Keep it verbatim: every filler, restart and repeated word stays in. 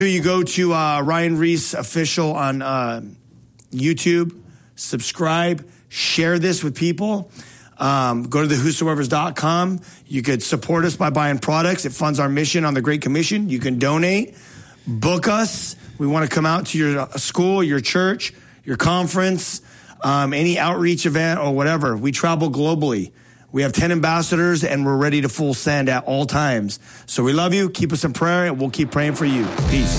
You go to uh, Ryan Reese Official on uh, YouTube, subscribe, share this with people. Um, go to the whosoevers dot com. You could support us by buying products. It funds our mission on the Great Commission. You can donate, book us. We want to come out to your school, your church, your conference, um, any outreach event or whatever. We travel globally. We have ten ambassadors, and we're ready to full send at all times. So we love you. Keep us in prayer, and we'll keep praying for you. Peace.